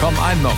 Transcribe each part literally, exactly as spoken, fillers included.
Komm, einen noch.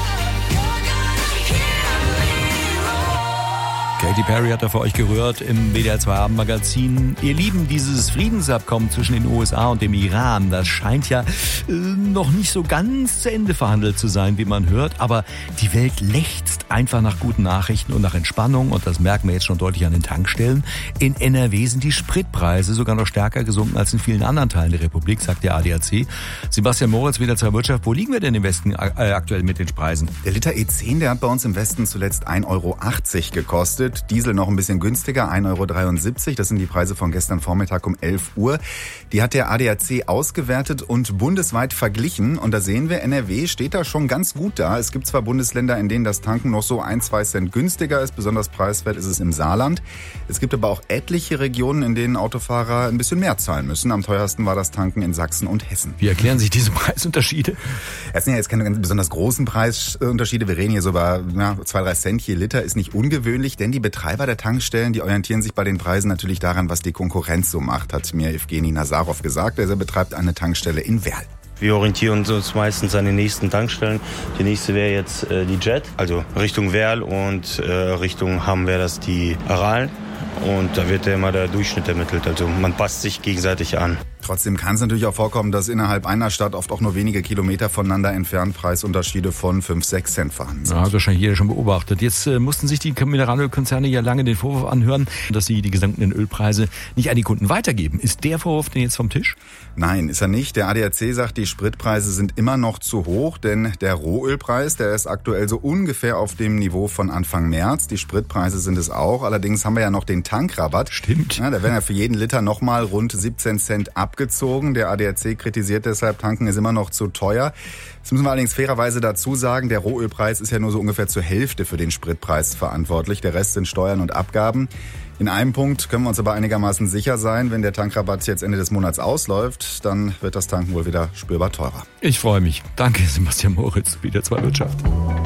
Katy Perry hat da für euch gerührt im W D R zwei Abendmagazin. Ihr Lieben, dieses Friedensabkommen zwischen den U S A und dem Iran, das scheint ja äh, noch nicht so ganz zu Ende verhandelt zu sein, wie man hört. Aber die Welt lechzt einfach nach guten Nachrichten und nach Entspannung. Und das merken wir jetzt schon deutlich an den Tankstellen. In N R W sind die Spritpreise sogar noch stärker gesunken als in vielen anderen Teilen der Republik, sagt der A D A C. Sebastian Moritz, W D R zwei Wirtschaft. Wo liegen wir denn im Westen äh, aktuell mit den Preisen? Der Liter E zehn, der hat bei uns im Westen zuletzt ein Euro achtzig gekostet. Diesel noch ein bisschen günstiger, ein Euro dreiundsiebzig. Das sind die Preise von gestern Vormittag um elf Uhr. Die hat der A D A C ausgewertet und bundesweit verglichen. Und da sehen wir, N R W steht da schon ganz gut da. Es gibt zwar Bundesländer, in denen das Tanken noch so ein, zwei Cent günstiger ist. Besonders preiswert ist es im Saarland. Es gibt aber auch etliche Regionen, in denen Autofahrer ein bisschen mehr zahlen müssen. Am teuersten war das Tanken in Sachsen und Hessen. Wie erklären sich diese Preisunterschiede? Es sind ja jetzt keine ganz besonders großen Preisunterschiede. Wir reden hier so über ja, zwei, drei Cent je Liter. Ist nicht ungewöhnlich, denn die Betreiber der Tankstellen, die orientieren sich bei den Preisen natürlich daran, was die Konkurrenz so macht, hat mir Evgeny Nazarov gesagt. Er betreibt eine Tankstelle in Werl. Wir orientieren uns meistens an den nächsten Tankstellen. Die nächste wäre jetzt äh, die Jet, also Richtung Werl, und äh, Richtung Hamm wäre das die Aral. Und da wird ja immer der Durchschnitt ermittelt. Also man passt sich gegenseitig an. Trotzdem kann es natürlich auch vorkommen, dass innerhalb einer Stadt oft auch nur wenige Kilometer voneinander entfernt Preisunterschiede von fünf, sechs Cent vorhanden sind. Ja, hat wahrscheinlich jeder schon beobachtet. Jetzt äh, mussten sich die Mineralölkonzerne ja lange den Vorwurf anhören, dass sie die gesunkenen Ölpreise nicht an die Kunden weitergeben. Ist der Vorwurf denn jetzt vom Tisch? Nein, ist er nicht. Der A D A C sagt, die Spritpreise sind immer noch zu hoch, denn der Rohölpreis, der ist aktuell so ungefähr auf dem Niveau von Anfang März. Die Spritpreise sind es auch. Allerdings haben wir ja noch den Tankrabatt. Stimmt. Ja, da werden ja für jeden Liter nochmal rund siebzehn Cent abgezogen. Der A D A C kritisiert deshalb, Tanken ist immer noch zu teuer. Jetzt müssen wir allerdings fairerweise dazu sagen, der Rohölpreis ist ja nur so ungefähr zur Hälfte für den Spritpreis verantwortlich. Der Rest sind Steuern und Abgaben. In einem Punkt können wir uns aber einigermaßen sicher sein, wenn der Tankrabatt jetzt Ende des Monats ausläuft, dann wird das Tanken wohl wieder spürbar teurer. Ich freue mich. Danke, Sebastian Moritz, W D R zwei Wirtschaft.